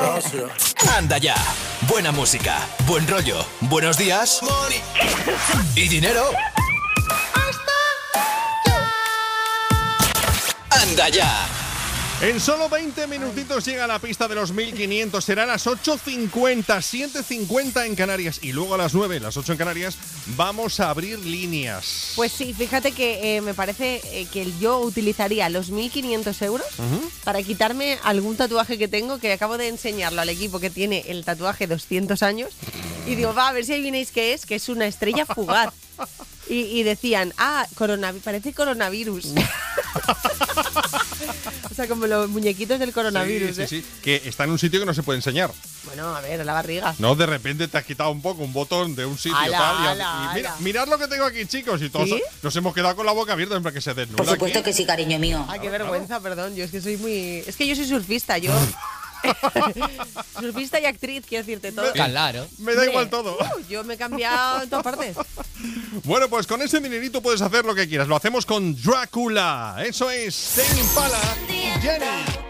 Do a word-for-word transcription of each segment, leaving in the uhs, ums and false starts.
Gracias. Anda ya. Buena música, buen rollo, buenos días y dinero. Anda ya. En solo veinte minutitos llega la pista de los mil quinientos. Será a las ocho cincuenta, siete cincuenta en Canarias. Y luego a las nueve, las ocho en Canarias, vamos a abrir líneas. Pues sí, fíjate que eh, me parece eh, que yo utilizaría los mil quinientos euros uh-huh. para quitarme algún tatuaje que tengo, que acabo de enseñarlo al equipo que tiene el tatuaje doscientos años. Y digo, va, a ver si adivináis qué es, que es una estrella fugaz. Y, y decían, ah, coronavirus, parece coronavirus. O sea, como los muñequitos del coronavirus, sí, ¿eh? Sí, sí, que está en un sitio que no se puede enseñar. Bueno, a ver, la barriga. No, de repente te has quitado un poco un botón de un sitio ala, tal. Y, ala, y mira, ala. mirad lo que tengo aquí, chicos. Y todos ¿Sí? nos hemos quedado con la boca abierta para que se desnuda. Por supuesto aquí. que sí, cariño mío. Ay, qué vergüenza, perdón. Yo es que soy muy... Es que yo soy surfista, yo... Surfista y actriz, quiero decirte todo. Claro. Me da igual todo. Uh, yo me he cambiado en todas partes. Bueno, pues con ese dinerito puedes hacer lo que quieras. Lo hacemos con Drácula. Eso es Tame Impala y Jenny.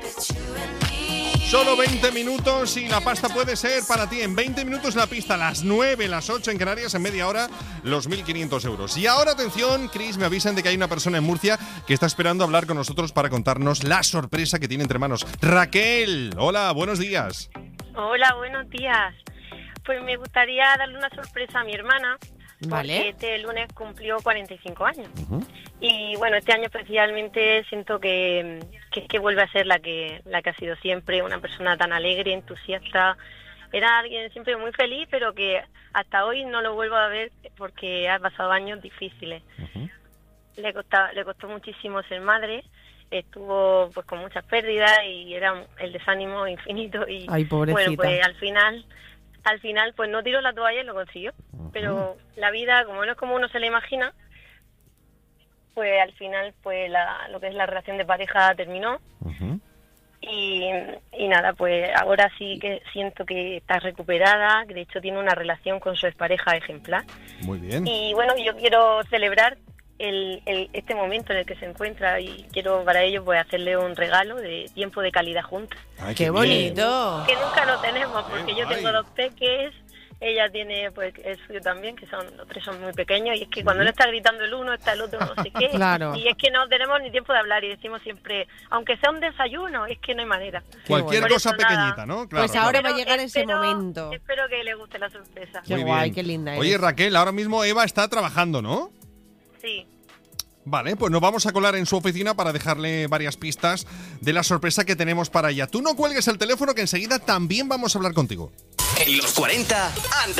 Solo veinte minutos y la pasta puede ser para ti. En veinte minutos la pista, las nueve, las ocho en Canarias, en media hora, los mil quinientos euros. Y ahora, atención, Chris, me avisan de que hay una persona en Murcia que está esperando hablar con nosotros para contarnos la sorpresa que tiene entre manos. Raquel, hola, buenos días. Hola, buenos días. Pues me gustaría darle una sorpresa a mi hermana. Vale. Porque este lunes cumplió cuarenta y cinco años. Uh-huh. Y bueno, este año especialmente siento que, que, que vuelve a ser la que, la que ha sido siempre, una persona tan alegre, entusiasta. Era alguien siempre muy feliz, pero que hasta hoy no lo vuelvo a ver porque ha pasado años difíciles. Uh-huh. Le costaba, le costó muchísimo ser madre, estuvo pues con muchas pérdidas y era el desánimo infinito. Y ay, pobrecita. Bueno, pues al final... Al final, pues no tiró la toalla y lo consiguió. Uh-huh. Pero la vida, como no es como uno se la imagina, pues al final, pues la, lo que es la relación de pareja terminó. Uh-huh. Y, y nada, pues ahora sí que siento que está recuperada, que de hecho tiene una relación con su expareja ejemplar. Muy bien. Y bueno, yo quiero celebrar el, el, este momento en el que se encuentra y quiero para ello pues hacerle un regalo de tiempo de calidad juntos. Ay, qué, qué bonito. Que nunca lo tenemos porque yo tengo dos peques, ella tiene pues el suyo también, que son los tres son muy pequeños y es que sí. Cuando no está gritando el uno está el otro no sé qué. Claro. Y es que no tenemos ni tiempo de hablar y decimos siempre, aunque sea un desayuno, es que no hay manera. Cualquier bueno. cosa pequeñita, ¿no? Claro, pues ahora claro. va a llegar ese espero, momento. Espero que le guste la sorpresa. Qué muy guay, bien. qué linda Oye, eres. Raquel, ahora mismo Eva está trabajando, ¿no? Sí. Vale, pues nos vamos a colar en su oficina para dejarle varias pistas de la sorpresa que tenemos para ella. Tú no cuelgues el teléfono que enseguida también vamos a hablar contigo. En los cuarenta, anda